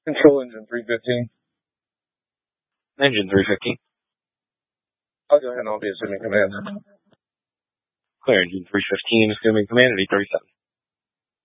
Control engine 315. Engine 315. I'll go ahead and I'll be assuming command. Clear engine 315, assuming command at 837.